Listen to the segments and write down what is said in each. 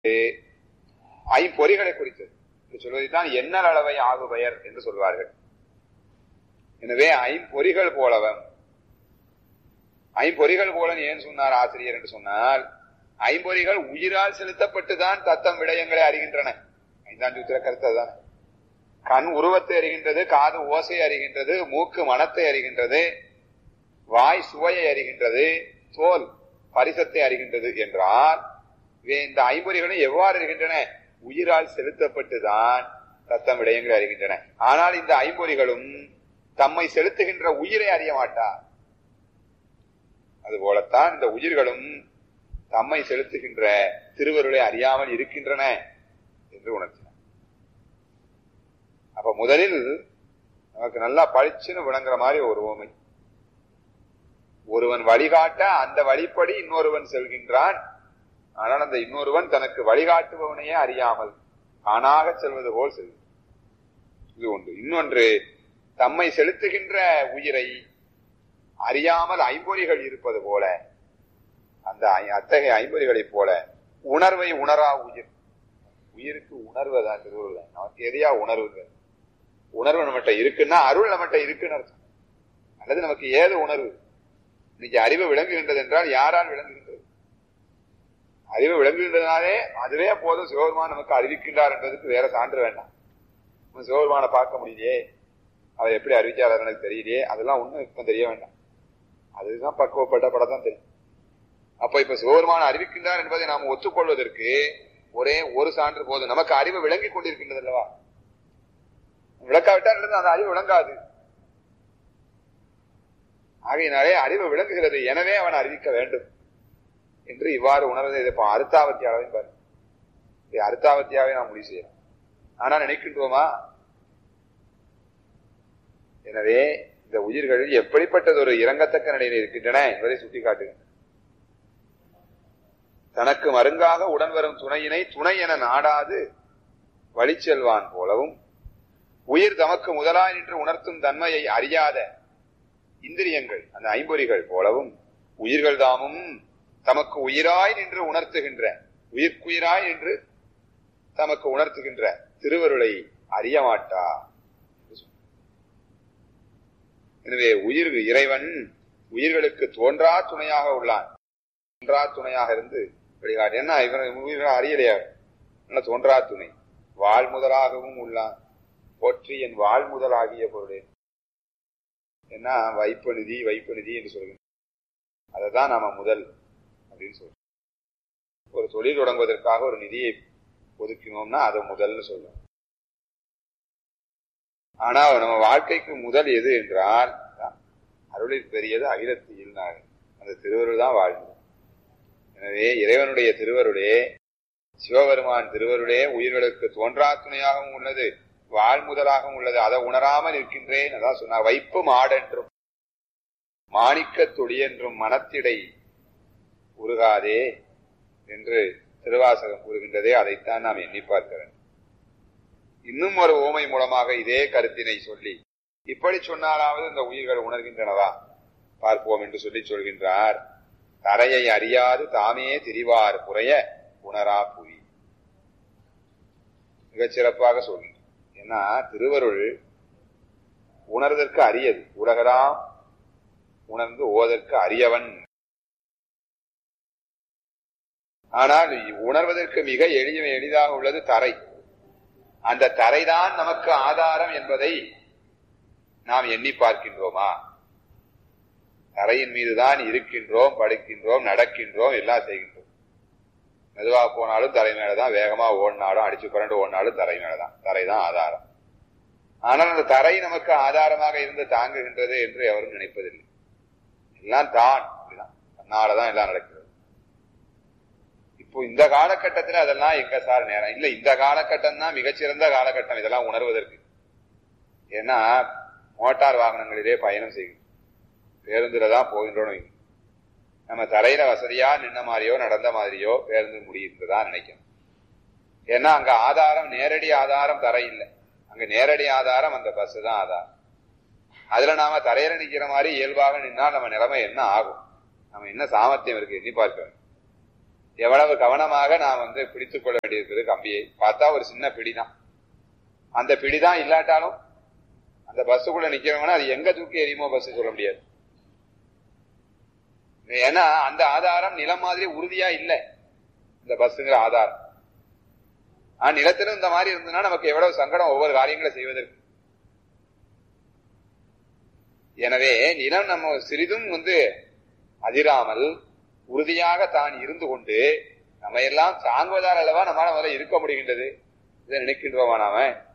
ஐம்பொறிகளை குறித்தது சொல்வதைத்தான் எண்ணல் அளவை ஆகுபெயர் என்று சொல்வார்கள். எனவே ஐம்பொறிகள் போலவன். ஐம்பொறிகள் போலன் ஏன் சொன்னார் ஆசிரியர் என்று சொன்னால், ஐம்பொறிகள் உயிரால் செலுத்தப்பட்டுதான் தத்தம் விடயங்களை அறிகின்றன. ஐந்தாம் சூத்திர கருத்து தான். கண் உருவத்தை அறிகின்றது, காது ஓசையை அறிகின்றது, மூக்கு மனத்தை அறிகின்றது, வாய் சுவையை அறிகின்றது, தோல் பரிசத்தை அறிகின்றது என்றால் இந்த ஐம்பொறிகளும் எவ்வாறு அறிகின்றன? உயிரால் செலுத்தப்பட்டுதான் தத்தம் விடயங்களை அறிகின்றன. ஆனால் இந்த ஐம்பொறிகளும் தம்மை செலுத்துகின்ற உயிரை அறிய மாட்டார். அதுபோலத்தான் இந்த உயிர்களும் தம்மை செலுத்துகின்ற திருவருளை அறியாமல் இருக்கின்றன என்று உணர்த்தினார். அப்ப முதலில் நமக்கு நல்லா பளிச்சுன்னு விளங்குற மாதிரி ஒரு உவமை. ஒருவன் வழிகாட்ட அந்த வழிப்படி இன்னொருவன் செல்கின்றான். ஆனால் அந்த இன்னொருவன் தனக்கு வழிகாட்டுபவனையே அறியாமல் தானாக செல்வது போல் செல்வது. இது ஒன்று. இன்னொன்று, தம்மை செலுத்துகின்ற உயிரை அறியாமல் ஐம்பொறிகள் இருப்பது போல, அந்த அத்தகைய ஐம்பொறிகளைப் போல உணர்வை உணரா உயிர். உயிருக்கு உணர்வுதான் திருவள்ளுவர். நமக்கு எதையா உணர்வுங்க? உணர்வு நம்மகிட்ட இருக்குன்னா அருள் நம்மகிட்ட இருக்குன்னு அர்த்தம். அல்லது நமக்கு ஏது உணர்வு? இன்னைக்கு அறிவு விளங்குகின்றது என்றால் யாரால் விளங்குகின்றது? அறிவு விளங்குகின்றதுனாலே அதுவே போதும். சிவபெருமான் நமக்கு அறிவிக்கின்றார் என்பதற்கு வேற சான்று வேண்டாம். சிவபெருமானை பார்க்க முடியலையே, அவர் எப்படி அறிவிச்சார் எனக்கு தெரியலையே, அதெல்லாம் ஒண்ணும் இப்ப தெரிய வேண்டாம். அதுதான் பக்குவப்பட்ட படம் தெரியும். அப்ப இப்ப சிவபெருமான் அறிவிக்கின்றார் என்பதை நாம் ஒத்துக்கொள்வதற்கு ஒரே ஒரு சான்று போதும். நமக்கு அறிவு விளங்கி கொண்டிருக்கின்றது அல்லவா? விளக்காவிட்டால் அந்த அறிவு விளங்காது. ஆகையினாலே அறிவு விளங்குகிறது, எனவே அவன் அறிவிக்க வேண்டும் என்று இவ்வாறு உணர்வதை இப்ப அருத்தாவத்தியாவையும் பாரு. அருத்தாவத்தியாவை நாம் முடிவு செய்யலாம். ஆனா நினைக்கின்றோமா? எனவே இந்த உயிர்கள் எப்படிப்பட்டது ஒரு இறங்கத்தக்க நிலையில் இருக்கின்றன என்பதை சுட்டிக்காட்டுகின்றன. தனக்கு மருங்காக உடன் வரும் துணையினை துணை என நாடாது வழிச்செல்வான் போலவும், உயிர் தமக்கு முதலாய் நின்று உணர்த்தும் தன்மையை அறியாத இந்திரியங்கள் அந்த ஐம்பொறிகள் போலவும், உயிர்கள் தாமும் தமக்கு உயிராய் நின்று உணர்த்துகின்ற, உயிர்க்குயிராய் நின்று தமக்கு உணர்த்துகின்ற திருவருளை அறிய மாட்டா. எனவே உயிர் இறைவன் உயிர்களுக்கு தோன்றா துணையாக உள்ளான். தோன்றா துணையாக இருந்து வழிகாட்டு. என்ன இவன் உயிர்கள் அறியலையா? தோன்றா துணை. வாழ் முதலாகவும் உள்ளான். போற்றி என் வாழ் முதலாகிய பொருளே. என்ன வைப்பநிதி வைப்பநிதி என்று சொல்கிறோம். அதைதான் நாம முதல் அப்படின்னு சொல்றோம். ஒரு தொழில் தொடங்குவதற்காக ஒரு நிதியை ஒதுக்கினோம்னா அதை முதல்னு சொல்றோம். ஆனா நம்ம வாழ்க்கைக்கு முதல் எது என்றால், அருளில் பெரியது அகிலத்தில் அந்த திருவருள் தான் வாழ்வு. எனவே இறைவனுடைய திருவருளே, சிவபெருமான் திருவருளே உயிர்களுக்கு தோன்றா துணையாகவும் உள்ளது, வாழ் முதலாகவும் உள்ளது. அதை உணராமல் இருக்கின்றேன். அதான் சொன்னார், வைப்பு மாடென்றும் மாணிக்க தொழியென்றும் மனத்திடை உருகாதே என்று திருவாசகம் கூறுகின்றதே. அதைத்தான் நாம் எண்ணி பார்க்கிறோம். இன்னும் ஒரு ஓமை மூலமாக இதே கருத்தினை சொல்லி, இப்படி சொன்னாலாவது இந்த உயிர்கள் உணர்கின்றனவா பார்ப்போம் என்று சொல்லி சொல்கின்றார். தரையை அறியாது தாமே திரிவார் புறைய உணரா புவி. மிகச் சிறப்பாக சொல்கின்றார். ஏன்னா திருவருள் உணர்தற்கு அரியது. உலகலாம் உணர்ந்து ஓதற்கு அரியவன். ஆனால் உணர்வதற்கு மிக எளிதாக உள்ளது தரை. அந்த தரைதான் நமக்கு ஆதாரம் என்பதை நாம் எண்ணி பார்க்கின்றோமா? தரையின் மீதுதான் இருக்கின்றோம், படுக்கின்றோம், நடக்கின்றோம், எல்லாம் செய்கின்றோம். மெதுவா போனாலும் தரை மேலதான், வேகமா ஓடினாலும் அடிச்சு புரண்டு ஓடினாலும் தரை மேலதான். தரைதான் ஆதாரம். ஆனால் அந்த தரை நமக்கு ஆதாரமாக இருந்து தாங்குகின்றது என்று எவரும் நினைப்பதில்லை. எல்லாம் தான் தன்னாலதான் எல்லாம் நடக்கிறது. இப்போ இந்த காலகட்டத்தில் அதெல்லாம் எங்க சார் நேரம் இல்ல. இந்த காலகட்டம் தான் மிகச்சிறந்த காலகட்டம் இதெல்லாம் உணர்வதற்கு. ஏன்னா மோட்டார் வாகனங்களிலே பயணம் செய்யும், பேருந்துலதான் போகின்றோம். நம்ம தரையில வசதியா நின்ன மாதிரியோ நடந்த மாதிரியோ பேருந்து முடியுன்றதான் நினைக்கணும். ஏன்னா அங்க ஆதாரம், நேரடி ஆதாரம் தரை இல்லை. அங்க நேரடி ஆதாரம் அந்த பஸ் தான் ஆதாரம். அதுல நாம தரையில நிக்கிற மாதிரி இயல்பாக நின்னா நம்ம நிலைமை என்ன ஆகும்? நம்ம என்ன சாமர்த்தியம் இருக்கு எண்ணி பார்க்க வேண்டும். எவ்வளவு கவனமாக நாம் பிடித்துக் கொள்ள வேண்டியிருக்கிறது. கம்பியை பார்த்தா ஒரு சின்ன பிடிதான். அந்த பிடிதான் இல்லாட்டாலும் அந்த பஸ்ஸுக்குள்ள நிக்கிறவங்கன்னா அது எங்க தூக்கி எரியுமோ பஸ் சொல்ல முடியாது. ஏன்னா அந்த ஆதாரம் நிலம் மாதிரி உறுதியா இல்லை இந்த பஸ்ஸுங்கிற ஆதாரம். நிலத்திலும் இந்த மாதிரி இருந்ததுன்னா நமக்கு எவ்வளவு சங்கடம் ஒவ்வொரு காரியங்களை செய்வதற்கு. எனவே நிலம் நம்ம சிறிதும் அதிராமல் உறுதியாக தான் இருந்து கொண்டு நம்ம எல்லாம் தாங்குவதால் அல்லவா நம்மளால முதல்ல இருக்க முடிகின்றது. இதை நினைக்கின்றோமா நாம?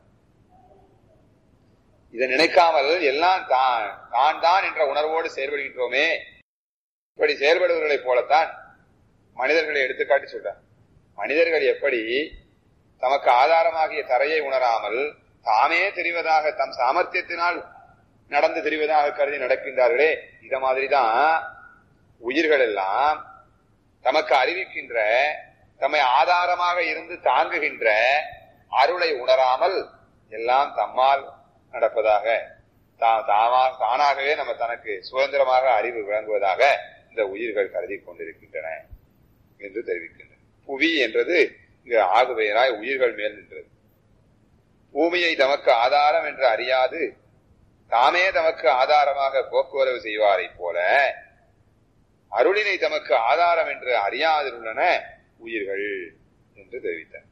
இதை நினைக்காமல் எல்லாம் தான் தான் என்ற உணர்வோடு செயல்படுகின்றோமே. இப்படி செயல்படுவர்களை போலத்தான் மனிதர்களை எடுத்துக்காட்டி சொல்றார். மனிதர்கள் எப்படி தமக்கு ஆதாரமாகிய தரையை உணராமல் தாமே தெரிவதாக தம் சாமர்த்தியத்தினால் நடந்து தெரிவதாக கருதி நடக்கின்றார்களே, இத மாதிரிதான் உயிர்கள் எல்லாம் தமக்கு அறிவிக்கின்ற தம்மை ஆதாரமாக இருந்து தாங்குகின்ற அருளை உணராமல் எல்லாம் தம்மால் நடப்பதாக தானாகவே நம்ம தனக்கு சுதந்திரமாக அறிவு விளங்குவதாக இந்த உயிர்கள் கருதி கொண்டிருக்கின்றன என்று தெரிவிக்கின்றன. புவி என்றது இங்கு ஆகுபெயராய் உயிர்கள் மேல் நின்றது. பூமியை தமக்கு ஆதாரம் என்று அறியாது தாமே தமக்கு ஆதாரமாக போக்குவரவு செய்வாரை போல அருளினை தமக்கு ஆதாரம் என்று அறியாதிருள்ளன உயிர்கள் என்று தெரிவித்தார்.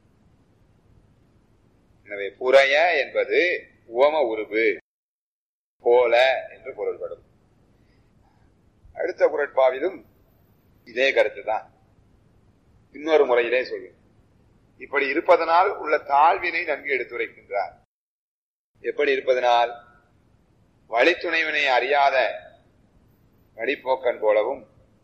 எனவே புறைய என்பது உவம உருபு போல என்று பொருள்படும். அடுத்த குறட்பாவிலும் இதே கருத்துதான் இன்னொரு முறையிலே சொல்லும். இப்படி இருப்பதனால் உள்ள தாழ்வினை நன்கு எடுத்துரைக்கின்றார். எப்படி இருப்பதனால்? வழித்துணைவினை அறியாத வழிப்போக்கன் போலவும்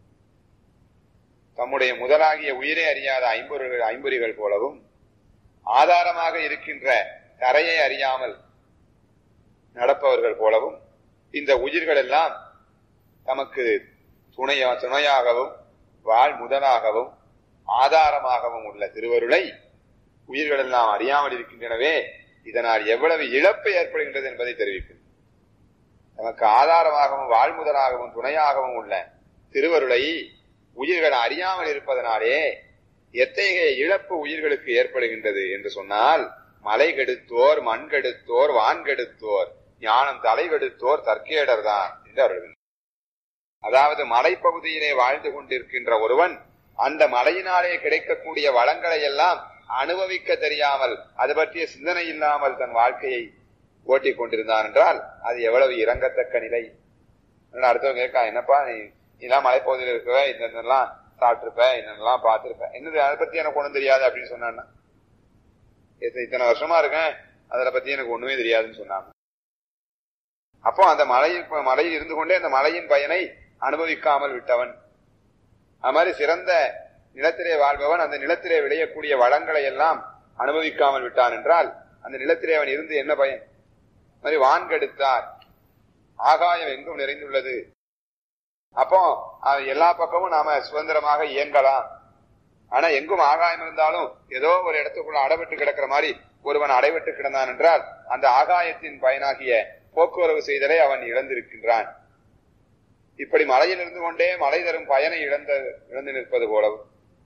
தம்முடைய முதலாகிய உயிரை அறியாத ஐம்பொறிகள் போலவும் ஆதாரமாக இருக்கின்ற தரையை அறியாமல் நடப்பவர்கள் போலவும் இந்த உயிர்கள் எல்லாம் தமக்கு துணையாகவும் வாழ் முதலாகவும் ஆதாரமாகவும் உள்ள திருவருளை உயிர்கள் எல்லாம் அறியாமல் இருக்கின்றனவே. இதனால் எவ்வளவு இழப்பு ஏற்படுகின்றது என்பதை தெரிவிக்கும். நமக்கு ஆதாரமாகவும் வாழ்முதலாகவும் துணையாகவும் உள்ள திருவருளை உயிர்கள் அறியாமல் இருப்பதனாலே எத்தகைய இழப்பு உயிர்களுக்கு ஏற்படுகின்றது என்று சொன்னால், மலை கெடுத்தோர், மண் கெடுத்தோர், வான் கெடுத்தோர், ஞானம் தலை கெடுத்தோர் தற்கேடர் தான் என்று அவர்கள். அதாவது மலைப்பகுதியிலே வாழ்ந்து கொண்டிருக்கின்ற ஒருவன் அந்த மலையினாலே கிடைக்கக்கூடிய வளங்களை எல்லாம் அனுபவிக்க தெரியாமல் அது பற்றிய சிந்தனை இல்லாமல் தன் வாழ்க்கையை ஓட்டிக் கொண்டிருந்தான் என்றால் அது எவ்வளவு இறங்கத்தக்க நிலை. அடுத்தவங்க கேட்கா, என்னப்பா நீலாம் மலைப்பகுதியில் இருக்கவ, இதெல்லாம் சாப்பிட்டிருப்ப, இதெல்லாம் பார்த்திருப்ப, என்னது அதை பத்தி எனக்கு ஒண்ணும் தெரியாது அப்படின்னு சொன்னான்னா, இத்தனை வருஷமா இருக்கேன் அதை பத்தி எனக்கு ஒண்ணுமே தெரியாதுன்னு சொன்னாங்க. அப்போ அந்த மலையில் இருந்து கொண்டே அந்த மலையின் பயனை அனுபவிக்காமல் விட்டவன். அது மாதிரி சிறந்த நிலத்திலே வாழ்பவன் அந்த நிலத்திலே விளையக்கூடிய வளங்களை எல்லாம் அனுபவிக்காமல் விட்டான் என்றால் அந்த நிலத்திலே அவன் இருந்து என்ன பயன்? மாதிரி வான்கெடுத்தார், ஆகாயம் எங்கும் நிறைந்துள்ளது. அப்போ எல்லா பக்கமும் நாம சுதந்திரமாக இயங்கலாம். ஆனா எங்கும் ஆகாயம் இருந்தாலும் ஏதோ ஒரு இடத்துக்குள்ள அடைபட்டு கிடக்கிற மாதிரி ஒருவன் அடைபட்டு கிடந்தான் என்றால் அந்த ஆகாயத்தின் பயனாகிய போக்குவரவு செய்தலை அவன் இழந்திருக்கின்றான். இப்படி மலையில் இருந்து கொண்டே மலை தரும் பயனை இழந்து நிற்பது போலவும்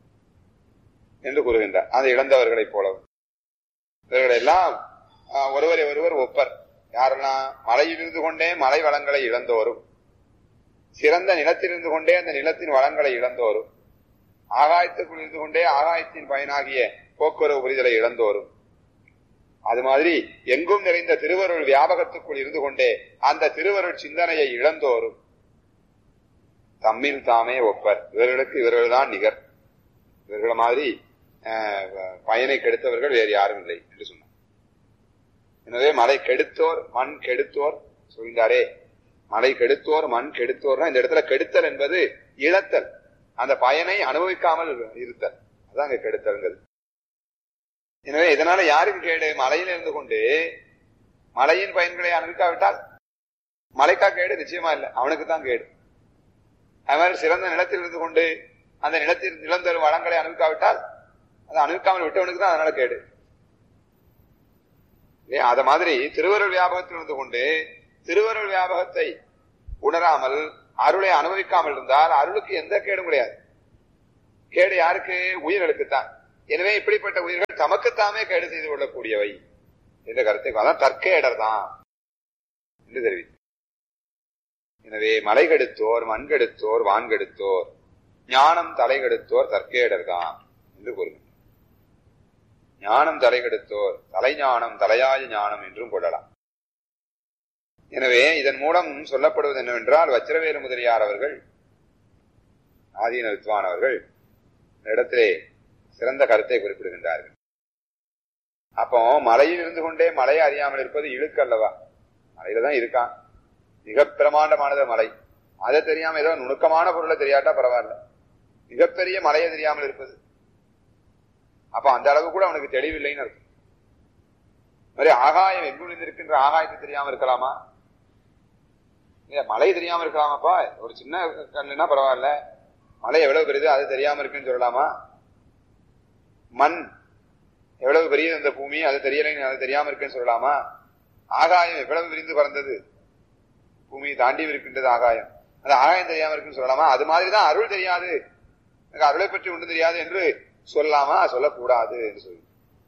என்று கூறுகின்றார். அந்த இழந்தவர்களைப் போலவும் இவர்கள் எல்லாம் ஒருவரை ஒருவர் ஒப்பர். யாரெல்லாம்? மலையில் இருந்து கொண்டே மலை வளங்களை இழந்தோரும், சிறந்த நிலத்தில் இருந்து கொண்டே அந்த நிலத்தின் வளங்களை இழந்தோரும், ஆகாயத்துக்குள் இருந்து கொண்டே ஆகாயத்தின் பயனாகிய போக்குவரவு புரிதலை இழந்தோரும், அது மாதிரி எங்கும் நிறைந்த திருவருள் வியாபகத்துக்குள் இருந்து கொண்டே அந்த திருவருள் சிந்தனையை இழந்தோரும் தம்மில் தாமே ஒப்பர். இவர்களுக்கு இவர்கள்தான் நிகர். இவர்கள் மாதிரி பயனை கெடுத்தவர்கள் வேறு யாரும் இல்லை என்று சொன்னார். எனவே மலை கெடுத்தோர் மண் கெடுத்தோர் சொல்கிறாரே, மலை கெடுத்தோர் மண் கெடுத்தோர்னா இந்த இடத்துல கெடுத்தல் என்பது இழத்தல், அந்த பயனை அனுபவிக்காமல் இருத்தல், அதான் அங்க கெடுத்தல்ங்கிறது. எனவே இதனால யாருக்கு கேடு? மலையில இருந்து கொண்டு மலையின் பயன்களை அனுபவிக்காவிட்டால் மலைக்கா கேடு? நிச்சயமா இல்லை, அவனுக்கு தான் கேடு. அது மாதிரி சிறந்த நிலத்தில் இருந்து கொண்டு அந்த நிலத்தில் நிலந்தரும் வளங்களை அனுபவிக்காவிட்டால் அதை அனுபவிக்காமல் விட்டவனுக்கு தான் அதனால கேடு. அத மாதிரி திருவருள் வியாபகத்தில் இருந்து கொண்டு திருவருள் வியாபகத்தை உணராமல் அருளை அனுபவிக்காமல் இருந்தால் அருளுக்கு எந்த கேடும் கிடையாது. கேடு யாருக்கு? உயிர்களுக்குத்தான். எனவே இப்படிப்பட்ட உயிர்கள் தமக்குத்தாமே கேடு செய்து கொள்ளக்கூடியவை என்ற கருத்தை அதான் தற்கேடர் தான் என்று தெரிவித்தார். எனவே மலை கெடுத்தோர், மண் கெடுத்தோர், வான் கெடுத்தோர், ஞானம் தலை கெடுத்தோர் தற்கேடர் தான் என்று கூறுகிறார். ஞானம் தலை கெடுத்தோர் தலைஞானம் தலையாய ஞானம் என்றும் கொள்ளலாம். எனவே இதன் மூலம் சொல்லப்படுவது என்னவென்றால், வச்சிரவேலு முதலியார் அவர்கள், ஆதீன வித்வான் அவர்கள் இடத்திலே சிறந்த கருத்தை குறிப்பிடுகின்றார்கள். அப்போ மலையில் இருந்து கொண்டே மலையை அறியாமல் இருப்பது இழுக்கு அல்லவா? மலையில தான் இருக்கான், மிக பிரமாண்டமானது மலை. அதை தெரியாம ஏதோ நுணுக்கமான பொருளை தெரியாட்டா பரவாயில்ல, மிகப்பெரிய மலையை தெரியாமல் இருப்பது, அப்ப அந்த அளவு கூட அவனுக்கு தெளிவில்லைன்னு இருக்கும். மாதிரி ஆகாயம் எங்கு இருக்கின்ற ஆகாயத்தை தெரியாம இருக்கலாமா? மலை தெரியாம இருக்கலாமாப்பா? ஒரு சின்ன கல்லுன்னா பரவாயில்ல, மலை எவ்வளவு பெரியது அது தெரியாம இருக்குன்னு சொல்லலாமா? மண் எவ்வளவு பெரியது இந்த பூமி அது தெரியல, அது தெரியாம இருக்குன்னு சொல்லலாமா? ஆகாயம் எவ்வளவு விரிந்து பறந்தது, பூமியை தாண்டி இருக்கின்றது ஆகாயம், அது ஆகாயம் தெரியாம இருக்குன்னு சொல்லலாமா? அது மாதிரிதான் அருள் தெரியாது, எனக்கு அருளை பற்றி ஒன்று தெரியாது என்று சொல்லலாமா? சொல்லக்கூடாது என்று சொல்லி.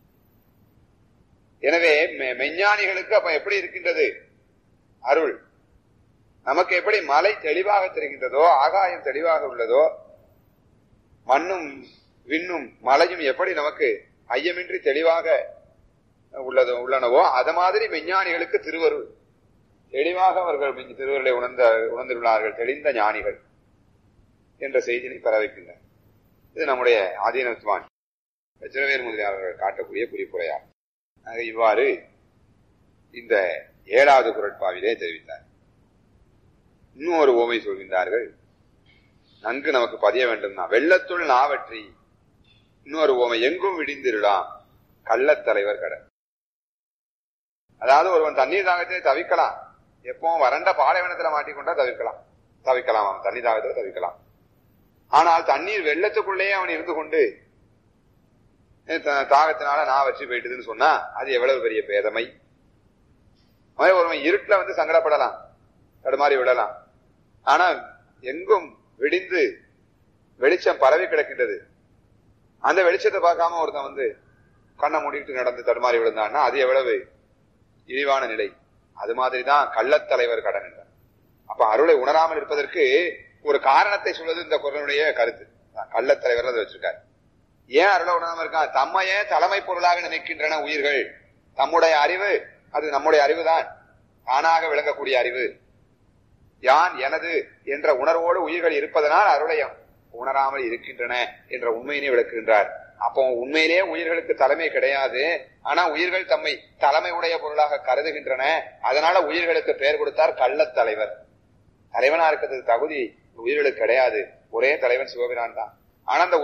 எனவே மெஞ்ஞானிகளுக்கு அப்ப எப்படி இருக்கின்றது அருள்? நமக்கு எப்படி மலை தெளிவாக தெரிகின்றதோ, ஆகாயம் தெளிவாக உள்ளதோ, மண்ணும் விண்ணும் மலையும் எப்படி நமக்கு ஐயமின்றி தெளிவாக உள்ளனவோ, அது மாதிரி விஞ்ஞானிகளுக்கு திருவருள் தெளிவாக அவர்கள் திருவருளை உணர்ந்துள்ளார்கள், தெளிந்த ஞானிகள் என்ற செய்தியை பெற வைக்கின்றனர். இது நம்முடைய ஆதீன வித்வான் வச்சிரவேலு முதலியார் காட்டக்கூடிய குறிப்புரையாகும். இவ்வாறு இந்த 7வது குறட்பாவிலே தெரிவித்தார். இன்னும் ஒரு ஓமை சொல்கின்றார்கள், நன்கு நமக்கு பதிய வேண்டும்னா, வெள்ளத்துள் நாவற்றி. இன்னொரு ஓமை, எங்கும் விடிந்திருலாம் கள்ளத்தலைவர் கடல். அதாவது ஒருவன் தண்ணீர் தாகத்தை தவிக்கலாம், எப்பவும் வறண்ட பாலைவனத்துல மாட்டிக்கொண்டா தவிக்கலாம் அவன் தண்ணீர் தாகத்தை தவிக்கலாம். ஆனால் தண்ணீர் வெள்ளத்துக்குள்ளேயே அவன் இருந்து கொண்டு தாகத்தினால நான் வச்சு போயிட்டுதுன்னு சொன்னா அது எவ்வளவு பெரிய பேதமை. ஒருவன் இருட்டுல வந்து சங்கடப்படலாம், தடுமாறி விடலாம். ஆனா எங்கும் விடிந்து வெளிச்சம் பரவி கிடக்கின்றது, அந்த வெளிச்சத்தை பார்க்காம ஒருத்தன் வந்து கண்ணை மூடிட்டு நடந்து தடுமாறி விழுந்தான்னா அது எவ்வளவு இழிவான நிலை. அது மாதிரிதான் கள்ளத்தலைவர் கடன் என்றார். அப்ப அருளை உணராமல் இருப்பதற்கு ஒரு காரணத்தை சொல்வது இந்த குறளுடைய கருத்து. கள்ளத்தலைவர் அதை வச்சிருக்காரு. ஏன் அருளை உணராமல் இருக்கான்? தம்மையே தலைமை பொருளாக நினைக்கின்றன உயிர்கள். தம்முடைய அறிவு அது நம்முடைய அறிவுதான், தானாக விளங்கக்கூடிய அறிவு. யான் எனது என்ற உணர்வோடு உயிர்கள் இருப்பதனால் அருளை உணராமல் இருக்கின்றன என்ற உண்மையினை விளக்குகின்றார். அப்போ உண்மையிலே உயிர்களுக்கு தலைமை கிடையாது, ஆனா உயிர்கள் தம்மை தலைமை உடைய பொருளாக கருதுகின்றன. அதனால உயிர்களுக்கு பெயர் கொடுத்தார் கள்ளத்தலைவர். தலைவனா இருக்கிறதுக்கு தகுதி உயிர்களுக்கு கிடையாது, ஒரே தலைவன் சிவபிரான் தான். ஆனா அந்த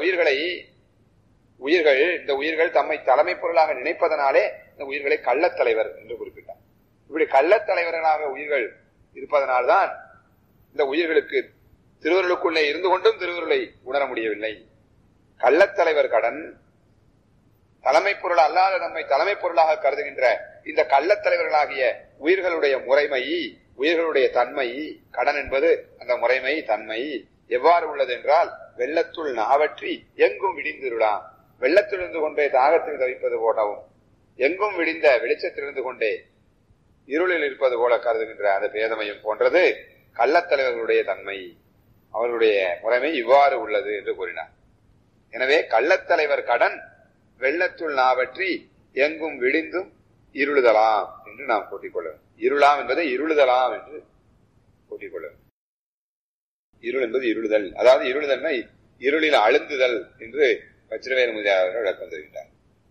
உயிர்கள் தம்மை தலைமை பொருளாக நினைப்பதனாலே இந்த உயிர்களை கள்ளத்தலைவர் என்று குறிப்பிட்டார். இப்படி கள்ளத்தலைவர்களாக உயிர்கள் இருப்பதனால்தான் இந்த உயிர்களுக்கு திருவருளுக்குள்ளே இருந்து கொண்டும் திருவருளை உணர முடியவில்லை. கள்ளத்தலைவர் கடன், தலைமை பொருள் அல்லாத நம்மை தலைமை பொருளாக கருதுகின்ற இந்த கள்ளத்தலைவர்களாகிய உயிர்களுடைய முறைமை, உயிர்களுடைய தன்மை, கடன் என்பது அந்த முறைமை தன்மை எவ்வாறு உள்ளது என்றால், வெள்ளத்துள் நாவற்றி எங்கும் விடிந்திருளாம். வெள்ளத்திலிருந்து கொண்டே தாகத்தில் தவிப்பது போலவும், எங்கும் விடிந்த வெளிச்சத்திலிருந்து கொண்டே இருளில் இருப்பது போல கருதுகின்ற அந்த பேதமையும் போன்றது கள்ளத்தலைவர்களுடைய தன்மை, அவர்களுடைய முறைமை இவ்வாறு உள்ளது என்று கூறினார். எனவே கள்ளத்தலைவர் கடன் வெள்ளத்துள் நாவற்றி எங்கும் விடிந்தும் இருளுதலாம் என்று நாம் கூட்டிக் கொள்ள வேண்டும். இருளாம் என்பதை இருளுதலாம் என்று கூட்டிக் கொள்ள வேண்டும். இருள் என்பது இருளுதல், அதாவது இருளுதல்னா இருளில் அழுந்துதல் என்று வச்சிரவேலு முதலியார் விளக்கம் தருகின்றார்.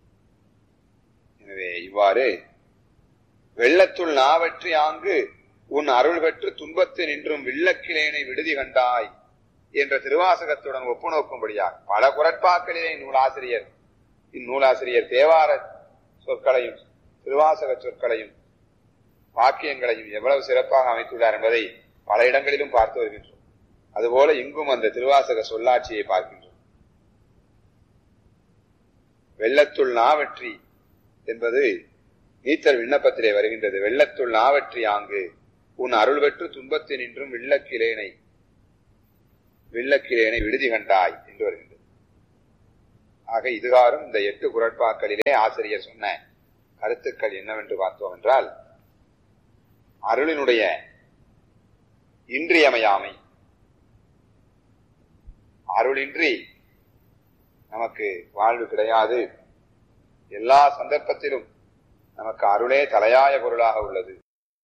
எனவே இவ்வாறு வெள்ளத்துள் நாவற்றி ஆங்கு உன் அருள் பெற்று துன்பத்தில் நின்றும் வில்லக்கிலேனை விடுதி கண்டாய் என்ற திருவாசகத்துடன் ஒப்புநோக்கும்படியாக பல குறட்பாக்களிலே இந்நூலாசிரியர் தேவார சொற்களையும் திருவாசக சொற்களையும் வாக்கியங்களையும் எவ்வளவு சிறப்பாக அமைத்துள்ளார் என்பதை பல இடங்களிலும் பார்த்து வருகின்றோம். அதுபோல இங்கும் அந்த திருவாசக சொல்லாட்சியை பார்க்கின்றோம். வெள்ளத்துள் நாவற்றி என்பது நீத்தர் விண்ணப்பத்திலே வருகின்றது. வெள்ளத்துள் நாவற்றி ஆங்கு உன் அருள் பெற்று துன்பத்தில் நின்றும் வில்லக்கிலேனை விடுதி கண்டாய் என்று வருகின்றது. ஆக இதுகாரும் இந்த 8 குறட்பாக்களிலே ஆசிரியர் சொன்ன கருத்துக்கள் என்னவென்று பார்த்தோம் என்றால், அருளினுடைய இன்றியமையாமை, அருளின்றி நமக்கு வாழ்வு கிடையாது, எல்லா சந்தர்ப்பத்திலும் நமக்கு அருளே தலையாய பொருளாக உள்ளது.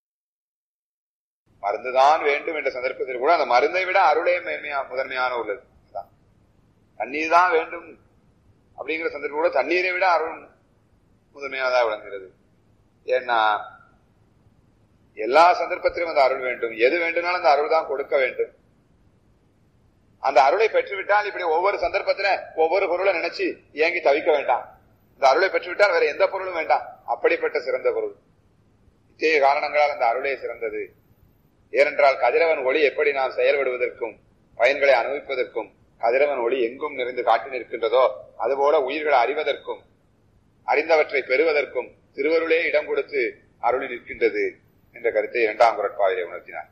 மருந்துதான் வேண்டும் என்ற சந்தர்ப்பத்தில் கூட அந்த மருந்தை விட அருளே முதன்மையான உள்ளது. தண்ணீர் தான் வேண்டும் அப்படிங்கிற சந்தர்ப்பம் கூட தண்ணீரை விட அருள் முதன்மையானதாக விளங்குகிறது. ஏன்னா எல்லா சந்தர்ப்பத்திலும் அந்த அருள் வேண்டும், எது வேண்டும்னாலும் அந்த அருள் தான் கொடுக்க வேண்டும். அந்த அருளை பெற்றுவிட்டால் இப்படி ஒவ்வொரு சந்தர்ப்பத்துல ஒவ்வொரு பொருளை நினைச்சு ஏங்கி தவிக்க வேண்டாம். இந்த அருளை பெற்றுவிட்டால் வேற எந்த பொருளும் வேண்டாம். அப்படிப்பட்ட சிறந்த பொருள். இத்தகைய காரணங்களால் அந்த அருளே சிறந்தது. ஏனென்றால் கதிரவன் ஒளி எப்படி நாம் செயல்படுவதற்கும் பயன்களை அனுபவிப்பதற்கும் கதிரவன் ஒளி எங்கும் நிறைந்து காட்டி நிற்கின்றதோ அதுபோல உயிர்களை அறிவதற்கும் அறிந்தவற்றை பெறுவதற்கும் திருவருளே இடம் கொடுத்து அருளி நிற்கின்றது என்ற கருத்தை 2ஆம் குறட்பாவிலே உணர்த்தினார்.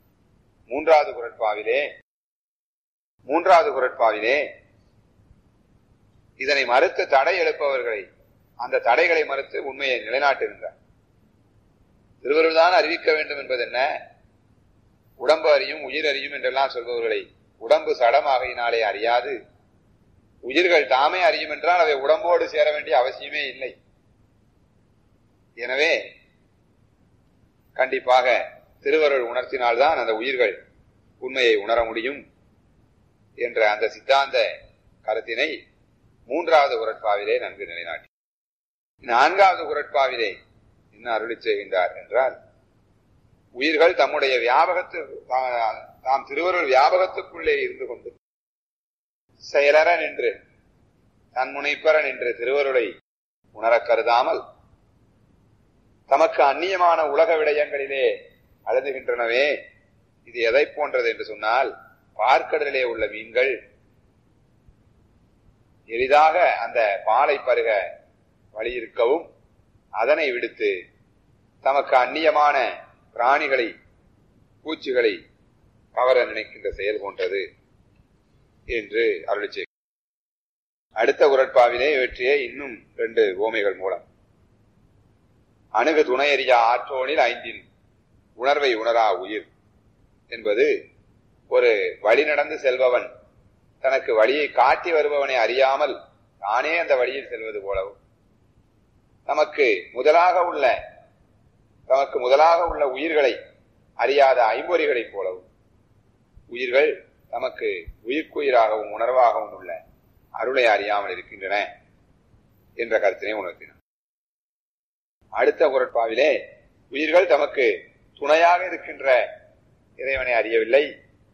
3வது குறட்பாவிலே இதனை மறுத்து தடை எழுப்பவர்களை, அந்த தடைகளை மறுத்து உண்மையை நிலைநாட்டுகின்றார். திருவருள் தான் அறிவிக்க வேண்டும் என்பது என்ன? உடம்பு அறியும் உயிர் அறியும் என்றெல்லாம் சொல்பவர்களை உடம்பு சடமாகையினாலே அறியாது, உயிர்கள் தாமே அறியும் என்றால் அவை உடம்போடு சேர வேண்டிய அவசியமே இல்லை. எனவே கண்டிப்பாக திருவருள் உணர்த்தினால்தான் அந்த உயிர்கள் உண்மையை உணர முடியும் என்ற அந்த சித்தாந்த கருத்தினை 3வது குறட்பாவிலே நன்கு நிலைநாட்டி 4வது குறட்பாவிலே என்ன அருளி செய்கின்றார் என்றால், உயிர்கள் தம்முடைய தாம் திருவருள் வியாபகத்துக்குள்ளே இருந்து கொண்டு செயலற நின்று தன்முனைப்பற நின்று திருவருளை உணர கருதாமல் தமக்கு அந்நியமான உலக விடயங்களிலே அழுதுகின்றனவே. இது எதை போன்றது என்று சொன்னால், பார்க்கடலிலே உள்ள மீன்கள் எளிதாக அந்த பாலை பருக வழியிருக்கவும் அதனை விடுத்து தமக்கு அந்நியமான பிராணிகளை பூச்சிகளை கவர நினைக்கின்ற செயல் போன்றது என்று அருளி செய்கிறார். அடுத்த குறட்பாவிலே இவற்றைய இன்னும் 2 ஓமைகள் மூலம், அணுகு துணையறியா ஆற்றோனில் 5 உணர்வை உணரா உயிர் என்பது, ஒரு வழி நடந்து செல்பவன் தனக்கு வழியை காட்டி வருபவனை அறியாமல் தானே அந்த வழியில் செல்வது போலவும், தமக்கு முதலாக உள்ள உயிர்களை அறியாத ஐம்பொறிகளைப் போலவும், உயிர்கள் தமக்கு உயிர்க்குயிராகவும் உணர்வாகவும் உள்ள அருளை அறியாமல் இருக்கின்றன என்ற கருத்தினை உணர்த்தினார். அடுத்த குறட்பாவிலே உயிர்கள் தமக்கு துணையாக இருக்கின்ற இறைவனை அறியவில்லை,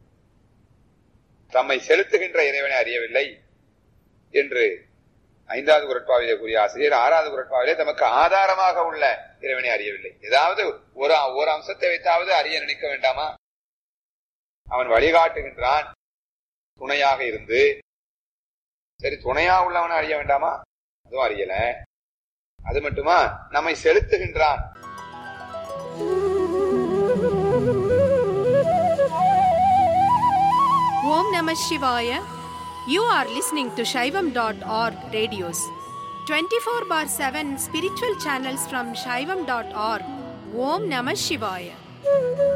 தம்மை செலுத்துகின்ற இறைவனை அறியவில்லை என்று 5வது குறட்பாவிலே கூறிய ஆசிரியர் 6வது குறட்பாவிலே தமக்கு ஆதாரமாக உள்ள இறைவனை அறியவில்லை. ஏதாவது ஒரு அம்சத்தை வைத்தாவது அறிய நினைக்க வேண்டாமா? அவன் வழிகாட்டுகின்றான் துணையாக இருந்து, சரி துணையா உள்ளவனை அறிய வேண்டாமா? அதுவும் அறியல. அது மட்டுமா, நம்மை செலுத்துகின்றான். Om Namah Shivaya. You are listening to Shaivam.org radios. 24/7 spiritual channels from Shaivam.org. Om Namah Shivaya.